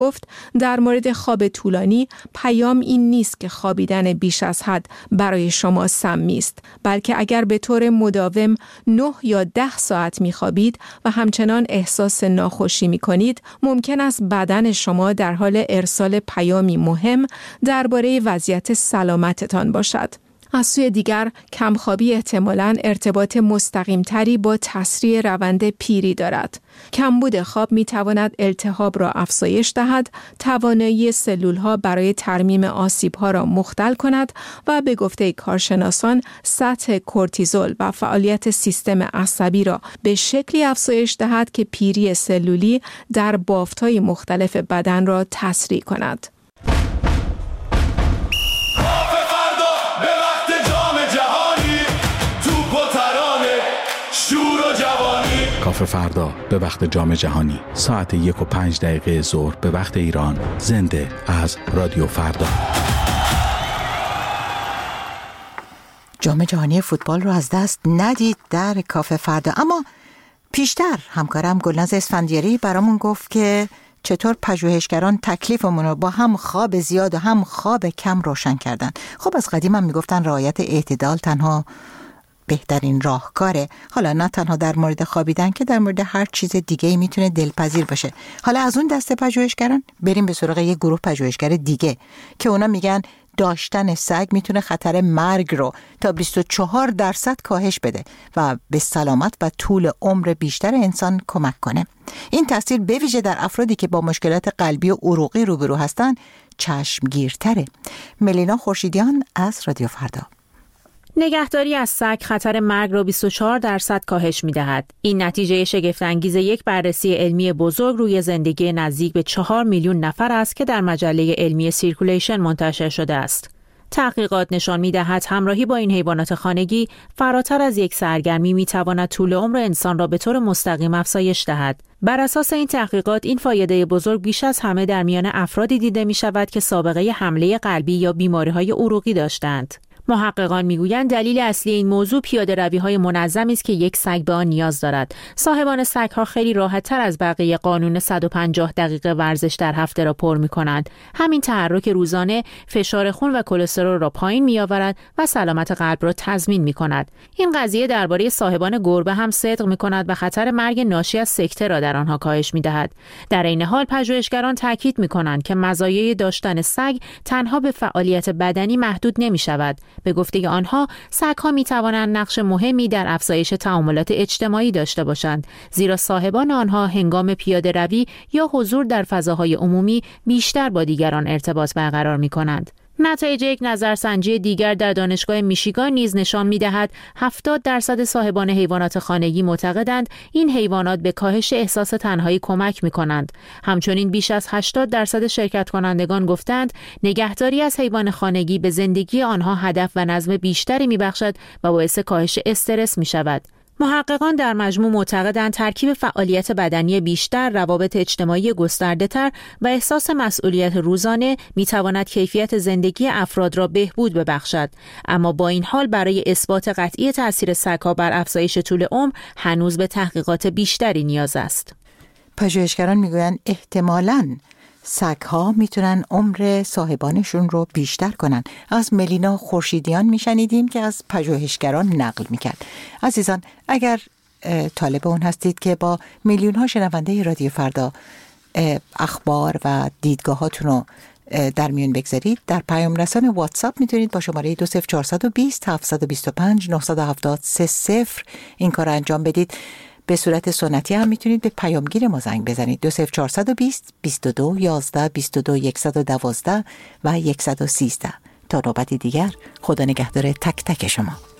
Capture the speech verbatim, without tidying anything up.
گفت در مورد خواب طولانی پیام این نیست که خوابیدن بیش از حد برای شما سمی است، بلکه اگر به طور مداوم نه یا ده ساعت می‌خوابید و همچنان احساس ناخوشی می‌کنید، ممکن است بدن شما در حال ارسال پیامی مهم درباره وضعیت سلامتتان باشد. از سوی دیگر، کمخوابی احتمالاً ارتباط مستقیمتری با تسریع روند پیری دارد. کمبود خواب می تواند التهاب را افزایش دهد، توانایی سلولها برای ترمیم آسیبها را مختل کند و به گفته کارشناسان سطح کورتیزول و فعالیت سیستم عصبی را به شکلی افزایش دهد که پیری سلولی در بافت‌های مختلف بدن را تسریع کند. کافه فردا به وقت جام جهانی ساعت یک و پنج دقیقه ظهر به وقت ایران، زنده از رادیو فردا. جام جهانی فوتبال رو از دست ندید در کافه فردا. اما پیشتر همکارم گلناز اسفندیاری برامون گفت که چطور پژوهشگران تکلیفمون رو با هم خواب زیاد و هم خواب کم روشن کردن. خب از قدیم هم میگفتن رعایت اعتدال تنها بهترین راهکاره. حالا نه تنها در مورد خوابیدن که در مورد هر چیز دیگه‌ای میتونه دلپذیر باشه. حالا از اون دسته پژوهشگران بریم به سراغ یک گروه پژوهشگر دیگه که اونا میگن داشتن سگ میتونه خطر مرگ رو تا بیست و چهار درصد کاهش بده و به سلامت و طول عمر بیشتر انسان کمک کنه. این تاثیر به ویژه در افرادی که با مشکلات قلبی و عروقی روبرو هستن چشمگیرتره. ملینا خورشیدیان از رادیو فردا. نگهداری از سگ خطر مرگ را بیست و چهار درصد کاهش می‌دهد. این نتیجه شگفت‌انگیز یک بررسی علمی بزرگ روی زندگی نزدیک به چهار میلیون نفر است که در مجله علمی سیرکولیشن منتشر شده است. تحقیقات نشان می‌دهد همراهی با این حیوانات خانگی فراتر از یک سرگرمی می‌تواند طول عمر انسان را به طور مستقیم افزایش دهد. بر اساس این تحقیقات این فایده بزرگ بیش از همه در میان افرادی دیده می‌شود که سابقه حمله قلبی یا بیماری‌های عروقی داشتند. محققان میگویند دلیل اصلی این موضوع پیاده روی‌های منظمی است که یک سگ به آن نیاز دارد. صاحبان سگ‌ها خیلی راحت‌تر از بقیه قانون صد و پنجاه دقیقه ورزش در هفته را پر می‌کنند. همین تحرک روزانه فشار خون و کلسترول را پایین می‌آورد و سلامت قلب را تضمین می‌کند. این قضیه درباره صاحبان گربه هم صدق می‌کند و خطر مرگ ناشی از سکته را در آنها کاهش می‌دهد. در این حال پژوهشگران تاکید می‌کنند که مزایای داشتن سگ تنها به فعالیت بدنی محدود نمی‌شود. به گفته آنها، سگ‌ها می‌توانند نقش مهمی در افزایش تعاملات اجتماعی داشته باشند، زیرا صاحبان آنها هنگام پیاده‌روی یا حضور در فضاهای عمومی بیشتر با دیگران ارتباط برقرار می‌کنند. نتایج یک نظرسنجی دیگر در دانشگاه میشیگان نیز نشان می‌دهد هفتاد درصد صاحبان حیوانات خانگی معتقدند این حیوانات به کاهش احساس تنهایی کمک می‌کنند. همچنین بیش از هشتاد درصد شرکت کنندگان گفتند نگهداری از حیوان خانگی به زندگی آنها هدف و نظم بیشتری می‌بخشد و باعث کاهش استرس می‌شود. محققان در مجموع معتقدند ترکیب فعالیت بدنی بیشتر، روابط اجتماعی گسترده‌تر و احساس مسئولیت روزانه می‌تواند کیفیت زندگی افراد را بهبود ببخشد. اما با این حال برای اثبات قطعی تأثیر سگ‌ها بر افزایش طول عمر هنوز به تحقیقات بیشتری نیاز است. پژوهشگران میگویند احتمالاً سگ‌ها میتونن عمر صاحبانشون رو بیشتر کنن. از ملینا خورشیدیان میشنیدیم که از پژوهشگران نقل میکرد. عزیزان، اگر طالب اون هستید که با میلیون ها شنونده رادیو فردا اخبار و دیدگاهاتون رو در میون بگذارید، در پیام رسان واتساپ میتونید با شماره دو صفر چهار دو صفر هفت دو پنج نه هفت سه صفر این کار انجام بدید. به صورت سنتی هم میتونید به پیامگیر ما زنگ بزنید دو صفر چهار دو صفر بیست و دو یازده بیست و دو صد و دوازده و صد و سیزده. تا نوبتی دیگر، خدا نگهدار تک تک شما.